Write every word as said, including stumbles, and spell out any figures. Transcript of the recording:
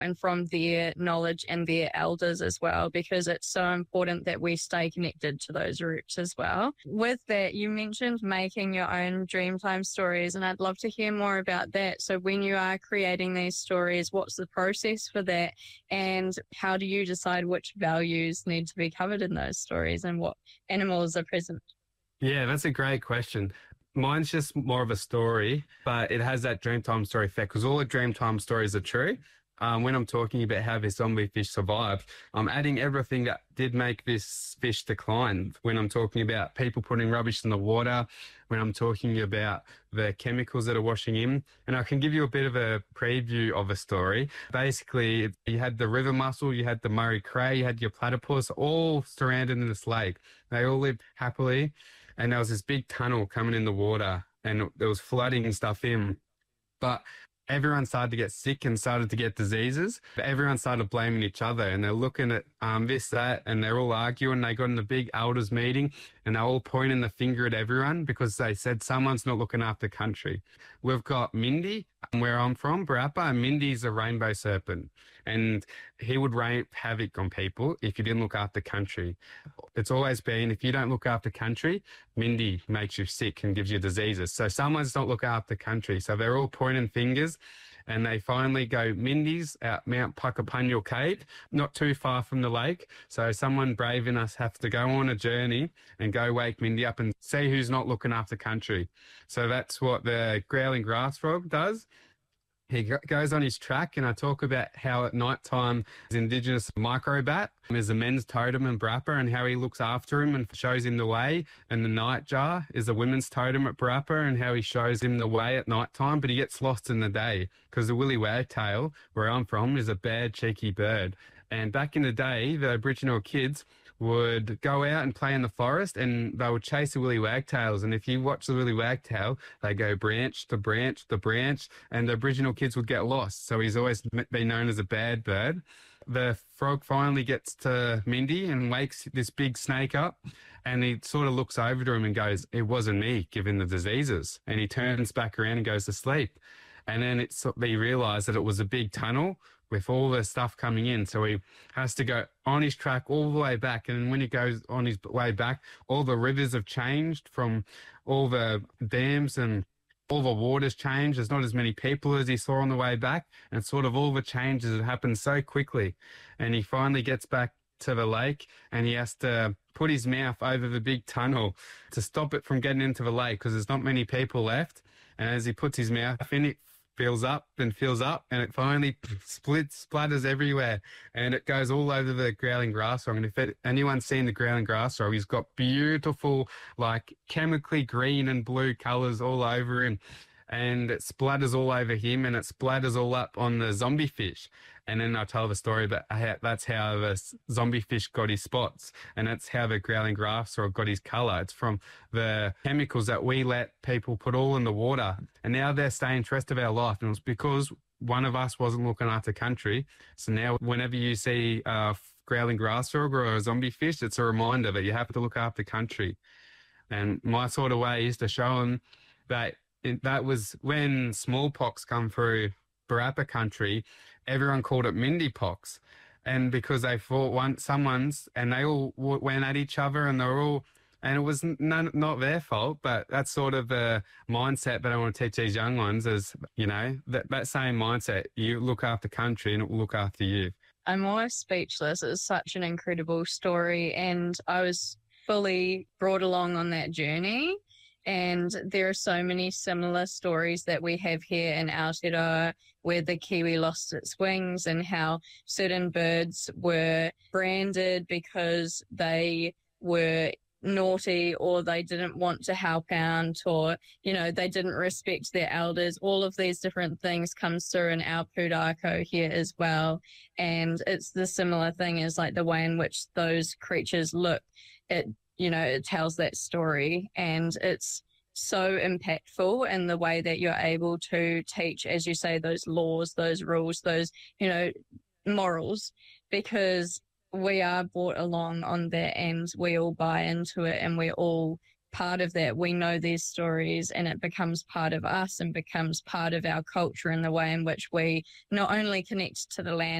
and from their knowledge and their elders as well, because it's so important that we stay connected to those roots as well. With that, you mentioned making your own Dreamtime stories, and I'd love to hear more about that. So when you are creating these stories, what's the process for that, and how do you decide which values need to be covered in those stories and what animals are present? Yeah, that's a great question. Mine's just more of a story, but it has that Dreamtime story effect because all the Dreamtime stories are true. Um, when I'm talking about how this zombie fish survived, I'm adding everything that did make this fish decline. When I'm talking about people putting rubbish in the water, when I'm talking about the chemicals that are washing in, and I can give you a bit of a preview of a story. Basically, you had the river mussel, you had the Murray cray, you had your platypus, all surrounded in this lake. They all lived happily, and there was this big tunnel coming in the water, and there was flooding and stuff in. But everyone started to get sick and started to get diseases. But everyone started blaming each other, and they're looking at um, this, that, and they're all arguing. They got in a big elders meeting, and they're all pointing the finger at everyone because they said someone's not looking after country. We've got Mindy, where I'm from, Barappa, and Mindy's a rainbow serpent, and he would wreak havoc on people if you didn't look after country. It's always been, if you don't look after country, Mindy makes you sick and gives you diseases. So someone's not looking after country. So they're all pointing fingers, and they finally go, Mindy's at Mount Puckapunyal Cave, not too far from the lake. So someone brave in us have to go on a journey and go wake Mindy up and see who's not looking after country. So that's what the growling grass frog does. He goes on his track, and I talk about how at night time his Indigenous microbat is a men's totem in Barappa, and how he looks after him and shows him the way. And the nightjar is a women's totem at Barappa, and how he shows him the way at night time, but he gets lost in the day because the willy wagtail, where I'm from, is a bad, cheeky bird. And back in the day, the Aboriginal kids would go out and play in the forest, and they would chase the willy wagtails. And if you watch the willy wagtail, they go branch to branch to branch, and the Aboriginal kids would get lost. So he's always been known as a bad bird. The frog finally gets to Mindy and wakes this big snake up, and he sort of looks over to him and goes, "It wasn't me given the diseases." And he turns back around and goes to sleep. And then it's, they realise that it was a big tunnel with all the stuff coming in. So he has to go on his track all the way back. And when he goes on his way back, all the rivers have changed from all the dams, and all the water's changed. There's not as many people as he saw on the way back. And sort of all the changes have happened so quickly. And he finally gets back to the lake, and he has to put his mouth over the big tunnel to stop it from getting into the lake because there's not many people left. And as he puts his mouth in, it fills up and fills up, and it finally splits, splatters everywhere, and it goes all over the growling grass frog. And if it, anyone's seen the growling grass frog, he's got beautiful, like chemically green and blue colours all over him, and it splatters all over him, and it splatters all up on the zombie fish. And then I tell the story about how that's how the zombie fish got his spots, and that's how the growling grass frog got his colour. It's from the chemicals that we let people put all in the water, and now they're staying the rest of our life. And it was because one of us wasn't looking after country. So now whenever you see a growling grass frog or a zombie fish, it's a reminder that you have to look after country. And my sort of way is to show them that it, that was when smallpox come through Barappa country, everyone called it Mindy pox. And because they fought one, someone's, and they all w- went at each other, and they're all, and it was none, not their fault, but that's sort of the mindset that I want to teach these young ones is, you know, that, that same mindset, you look after country and it will look after you. I'm almost speechless. It's such an incredible story, and I was fully brought along on that journey. And there are so many similar stories that we have here in Aotearoa where the kiwi lost its wings, and how certain birds were branded because they were naughty, or they didn't want to help out, or, you know, they didn't respect their elders. All of these different things comes through in our pūrākau here as well. And it's the similar thing as like the way in which those creatures look. It You know, it tells that story, and it's so impactful in the way that you're able to teach, as you say, those laws, those rules, those, you know, morals, because we are brought along on that, and we all buy into it, and we're all part of that. We know these stories and it becomes part of us and becomes part of our culture and the way in which we not only connect to the land